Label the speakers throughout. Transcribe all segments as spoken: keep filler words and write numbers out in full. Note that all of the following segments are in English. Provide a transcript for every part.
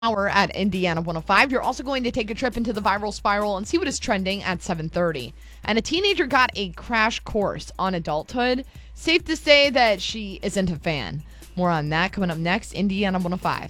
Speaker 1: Hour at Indiana one oh five. You're also going to take a trip into the viral spiral and see what is trending at seven thirty. And a teenager got a crash course on adulthood. Safe to say that she isn't a fan. More on that coming up next, Indiana one oh five.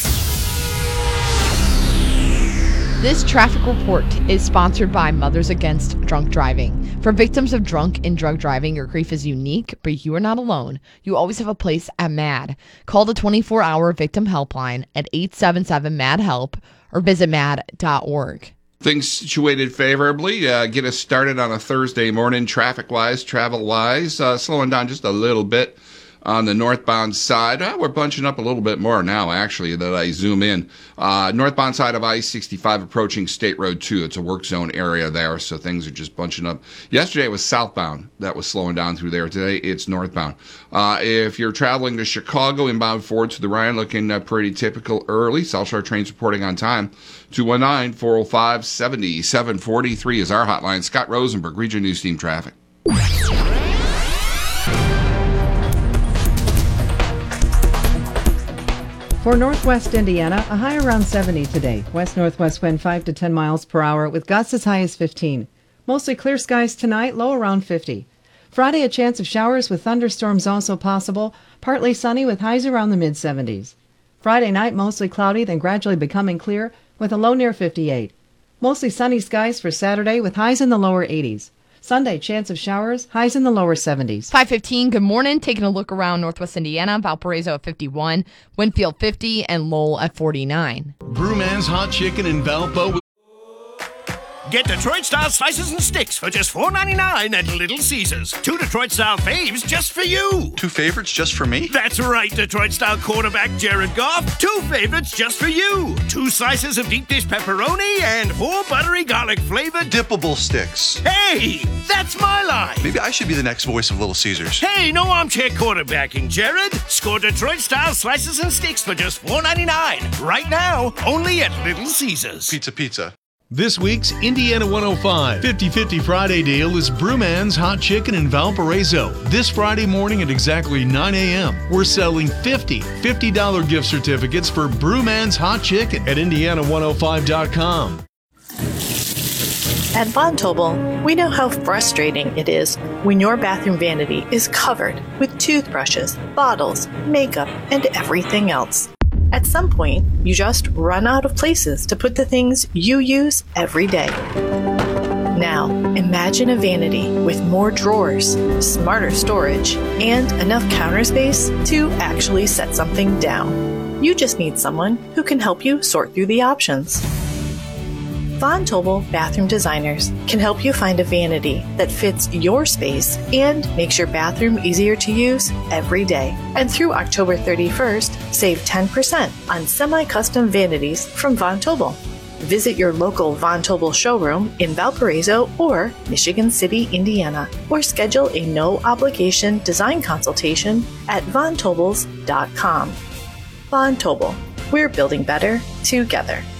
Speaker 1: This traffic report is sponsored by Mothers Against Drunk Driving. For victims of drunk and drug driving, your grief is unique, but you are not alone. You always have a place at MAD. Call the twenty-four hour victim helpline at eight seven seven M A D HELP or visit mad dot org.
Speaker 2: Things situated favorably. Uh, get us started on a Thursday morning, traffic-wise, travel-wise. Uh, slowing down just a little bit on the northbound side. Uh, we're bunching up a little bit more now, actually, that I zoom in. Uh, northbound side of I sixty-five approaching State Road two. It's a work zone area there, so things are just bunching up. Yesterday it was southbound that was slowing down through there. Today it's northbound. Uh, if you're traveling to Chicago, inbound forward to the Ryan, looking uh, pretty typical early. South Shore trains reporting on time. two one nine, four oh five, seven seven four three is our hotline. Scott Rosenberg, Region News Team Traffic.
Speaker 3: For northwest Indiana, a high around seventy today. West-northwest wind five to ten miles per hour with gusts as high as fifteen. Mostly clear skies tonight, low around fifty. Friday, a chance of showers with thunderstorms also possible. Partly sunny with highs around the mid seventies. Friday night, mostly cloudy, then gradually becoming clear with a low near fifty-eight. Mostly sunny skies for Saturday with highs in the lower eighties. Sunday, chance of showers, highs in the lower seventies.
Speaker 1: five fifteen, good morning. Taking a look around northwest Indiana, Valparaiso at fifty-one, Winfield fifty, and Lowell at forty-nine.
Speaker 4: Brewman's Hot Chicken in Valpo.
Speaker 5: Get Detroit-style slices and sticks for just four ninety-nine at Little Caesars. Two Detroit-style faves just for you.
Speaker 6: Two favorites just for me?
Speaker 5: That's right, Detroit-style quarterback Jared Goff. Two favorites just for you. Two slices of deep dish pepperoni and four buttery garlic-flavored
Speaker 6: dippable sticks.
Speaker 5: Hey, that's my line.
Speaker 6: Maybe I should be the next voice of Little Caesars.
Speaker 5: Hey, no armchair quarterbacking, Jared. Score Detroit-style slices and sticks for just four ninety-nine. Right now, only at Little Caesars.
Speaker 6: Pizza, pizza.
Speaker 4: This week's Indiana one oh five fifty-fifty Friday deal is Brewman's Hot Chicken in Valparaiso. This Friday morning at exactly nine a.m., we're selling fifty fifty dollar gift certificates for Brewman's Hot Chicken at indiana one oh five dot com.
Speaker 7: At Von Tobel, we know how frustrating it is when your bathroom vanity is covered with toothbrushes, bottles, makeup, and everything else. At some point, you just run out of places to put the things you use every day. Now, imagine a vanity with more drawers, smarter storage, and enough counter space to actually set something down. You just need someone who can help you sort through the options. Von Tobel Bathroom Designers can help you find a vanity that fits your space and makes your bathroom easier to use every day. And through October thirty-first, save ten percent on semi-custom vanities from Von Tobel. Visit your local Von Tobel showroom in Valparaiso or Michigan City, Indiana, or schedule a no-obligation design consultation at von tobels dot com. Von Tobel, we're building better together.